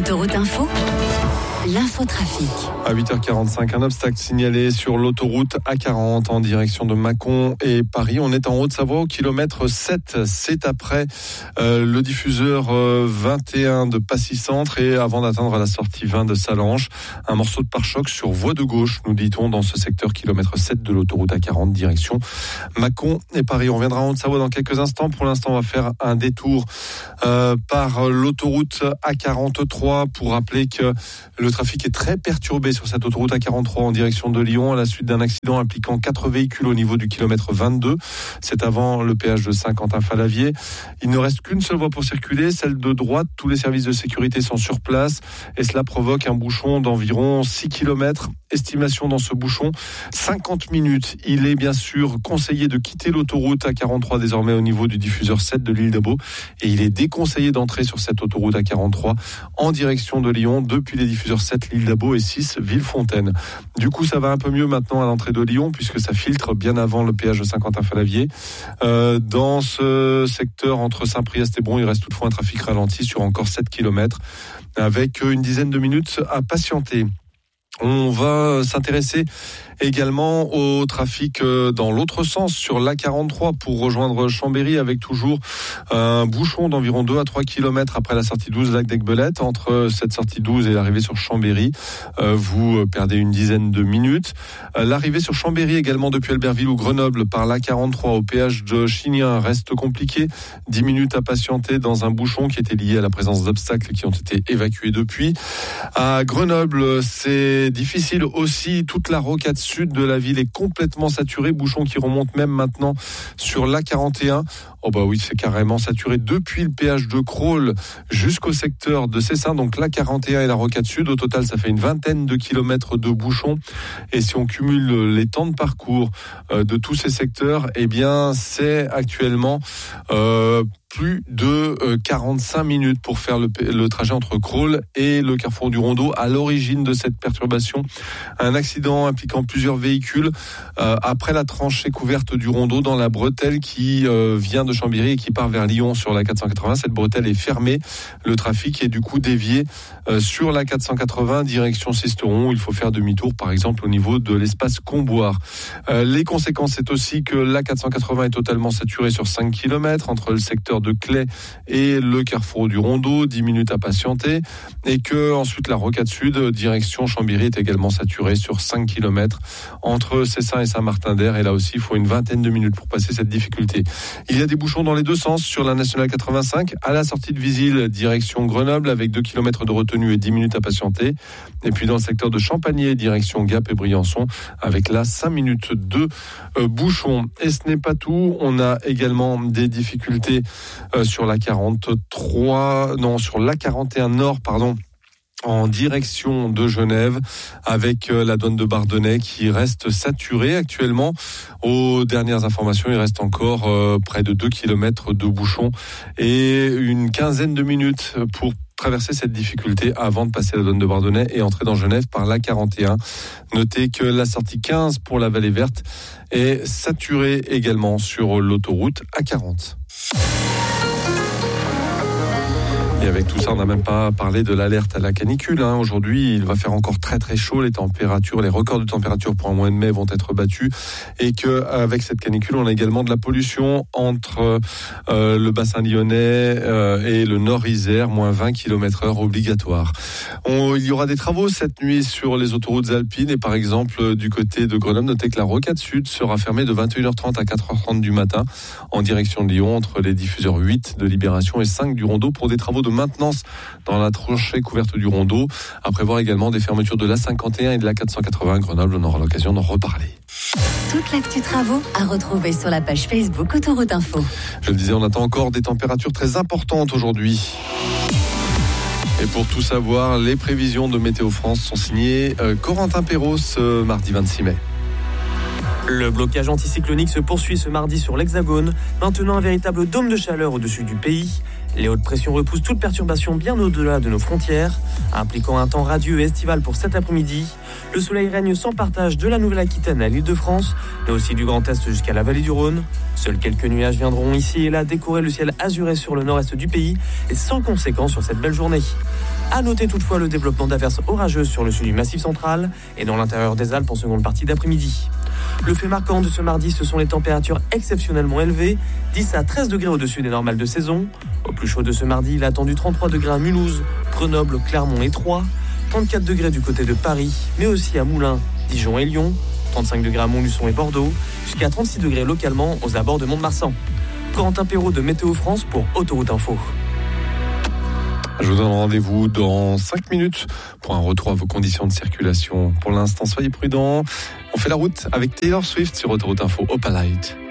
Autoroute Info, l'infotrafic. À 8h45, un obstacle signalé sur l'autoroute A40 en direction de Mâcon et Paris. On est en Haute-Savoie au kilomètre 7. C'est après le diffuseur 21 de Passy-Centre et avant d'atteindre la sortie 20 de Salanches. Un morceau de pare-choc sur voie de gauche, nous dit-on, dans ce secteur kilomètre 7 de l'autoroute A40 direction Mâcon et Paris. On reviendra en Haute-Savoie dans quelques instants. Pour l'instant, on va faire un détour par l'autoroute A43 pour rappeler que le trafic est très perturbé sur cette autoroute A43 en direction de Lyon à la suite d'un accident impliquant 4 véhicules au niveau du kilomètre 22. C'est avant le péage de Saint-Quentin-Falavier. Il ne reste qu'une seule voie pour circuler, celle de droite. Tous les services de sécurité sont sur place et cela provoque un bouchon d'environ 6 km. Estimation dans ce bouchon, 50 minutes. Il est bien sûr conseillé de quitter l'autoroute A43 désormais au niveau du diffuseur 7 de l'île d'Abo et il est déconseillé d'entrer sur cette autoroute A43 en direction de Lyon depuis les diffuseurs 7 l'île d'Abo et 6 Villefontaine. Du coup, ça va un peu mieux maintenant à l'entrée de Lyon puisque ça filtre bien avant le péage de Saint-Quentin-Falavier. Dans ce secteur entre Saint-Priest et Bron, il reste toutefois un trafic ralenti sur encore 7 km avec une dizaine de minutes à patienter. On va s'intéresser également au trafic dans l'autre sens sur l'A43 pour rejoindre Chambéry avec toujours un bouchon d'environ 2 à 3 km après la sortie 12 lac d'Aiguebelette. Entre cette sortie 12 et l'arrivée sur Chambéry, vous perdez une dizaine de minutes. L'arrivée sur Chambéry également depuis Albertville ou Grenoble par l'A43 au péage de Chignin reste compliqué. 10 minutes à patienter dans un bouchon qui était lié à la présence d'obstacles qui ont été évacués depuis. À Grenoble, c'est difficile aussi. Toute la rocade sud de la ville est complètement saturée. Bouchon qui remonte même maintenant sur l'A41. Oh bah oui, c'est carrément saturé depuis le péage de Crolles jusqu'au secteur de Cessin. Donc l'A41 et la rocade sud. Au total, ça fait une vingtaine de kilomètres de bouchons. Et si on cumule les temps de parcours de tous ces secteurs, eh bien, c'est actuellement plus de 45 minutes pour faire le trajet entre Crolles et le carrefour du Rondeau. À l'origine de cette perturbation, un accident impliquant plusieurs véhicules après la tranchée couverte du Rondeau dans la bretelle qui vient de Chambéry et qui part vers Lyon sur la 480. Cette bretelle est fermée. Le trafic est du coup dévié sur la 480 direction Sisteron. Il faut faire demi-tour par exemple au niveau de l'espace Comboire. Les conséquences, c'est aussi que la 480 est totalement saturée sur 5 km entre le secteur de Claye et le carrefour du Rondeau, 10 minutes à patienter, et que ensuite la rocade sud direction Chambéry est également saturée sur 5 km entre Cessin et Saint-Martin-d'Air, et là aussi il faut une vingtaine de minutes pour passer cette difficulté. Il y a des bouchons dans les deux sens sur la nationale 85 à la sortie de Visil direction Grenoble avec 2 km de retenue et 10 minutes à patienter, et puis dans le secteur de Champagné direction Gap et Briançon avec là 5 minutes de bouchons. Et ce n'est pas tout, on a également des difficultés sur la 41 Nord, en direction de Genève avec la douane de Bardonnay qui reste saturée actuellement. Aux dernières informations, il reste encore près de 2 km de bouchons et une quinzaine de minutes pour traverser cette difficulté avant de passer la douane de Bardonnay et entrer dans Genève par la 41. Notez que la sortie 15 pour la Vallée Verte est saturée également sur l'autoroute A40. Et avec tout ça, on n'a même pas parlé de l'alerte à la canicule. Aujourd'hui, il va faire encore très très chaud. Les records de température pour un mois de mai vont être battus. Et qu'avec cette canicule, on a également de la pollution entre le bassin lyonnais et le Nord-Isère, moins 20 km/h obligatoire. Il y aura des travaux cette nuit sur les autoroutes alpines. Et par exemple, du côté de Grenoble, notez que la rocade sud sera fermée de 21h30 à 4h30 du matin en direction de Lyon, entre les diffuseurs 8 de Libération et 5 du Rondeau pour des travaux de maintenance dans la tranchée couverte du Rondeau. À prévoir également des fermetures de l'A51 et de la 480 à Grenoble. On aura l'occasion d'en reparler. Toute l'actu travaux à retrouver sur la page Facebook Autoroute Info. Je le disais, on attend encore des températures très importantes aujourd'hui. Et pour tout savoir, les prévisions de Météo France sont signées Corentin Perrault ce mardi 26 mai. Le blocage anticyclonique se poursuit ce mardi sur l'Hexagone, maintenant un véritable dôme de chaleur au-dessus du pays. Les hautes pressions repoussent toute perturbation bien au-delà de nos frontières, impliquant un temps radieux et estival pour cet après-midi. Le soleil règne sans partage de la Nouvelle-Aquitaine à l'Île-de-France, mais aussi du Grand Est jusqu'à la vallée du Rhône. Seuls quelques nuages viendront ici et là décorer le ciel azuré sur le nord-est du pays et sans conséquence sur cette belle journée. À noter toutefois le développement d'averses orageuses sur le sud du Massif central et dans l'intérieur des Alpes en seconde partie d'après-midi. Le fait marquant de ce mardi, ce sont les températures exceptionnellement élevées, 10 à 13 degrés au-dessus des normales de saison. Au plus chaud de ce mardi, il a attendu 33 degrés à Mulhouse, Grenoble, Clermont et Troyes, 34 degrés du côté de Paris, mais aussi à Moulins, Dijon et Lyon, 35 degrés à Montluçon et Bordeaux, jusqu'à 36 degrés localement aux abords de Mont-de-Marsan. Corentin Perrault de Météo France pour Autoroute Info. Je vous donne rendez-vous dans 5 minutes pour un retour à vos conditions de circulation. Pour l'instant, soyez prudents. On fait la route avec Taylor Swift sur Autoroute Info Opalite.